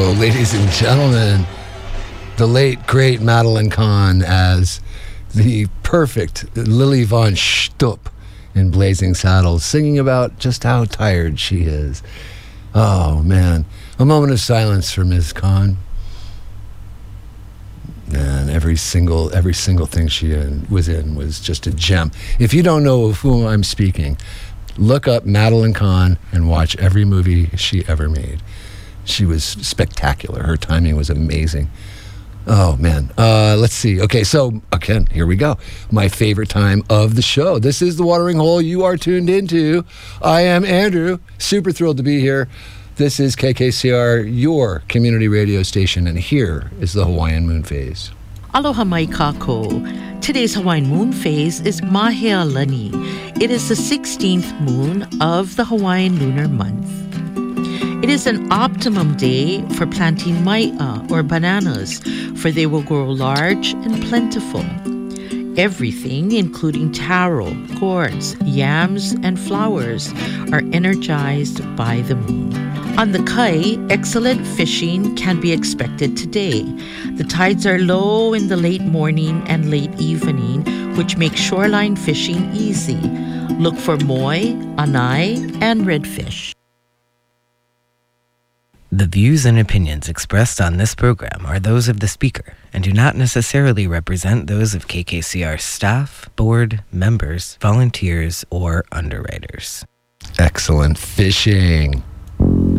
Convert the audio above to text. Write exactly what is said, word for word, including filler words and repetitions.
So, ladies and gentlemen, the late, great Madeline Kahn as the perfect Lily Von Shtupp in Blazing Saddles, singing about just how tired she is. Oh, man. A moment of silence for Miz Kahn. Man, every single every single thing she in, was in was just a gem. If you don't know of whom I'm speaking, look up Madeline Kahn and watch every movie she ever made. She was spectacular. Her timing was amazing. Oh, man. Uh, let's see. Okay, so, again, here we go. My favorite time of the show. This is The Watering Hole you are tuned into. I am Andrew. Super thrilled to be here. This is K K C R, your community radio station, and here is the Hawaiian moon phase. Aloha mai kako. Today's Hawaiian moon phase is Mahealani. It is the sixteenth moon of the Hawaiian lunar month. It is an optimum day for planting mai'a or bananas, for they will grow large and plentiful. Everything, including taro, gourds, yams, and flowers, are energized by the moon. On the kai, excellent fishing can be expected today. The tides are low in the late morning and late evening, which makes shoreline fishing easy. Look for moi, anai, and redfish. The views and opinions expressed on this program are those of the speaker and do not necessarily represent those of K K C R staff, board, members, volunteers, or underwriters. Excellent fishing.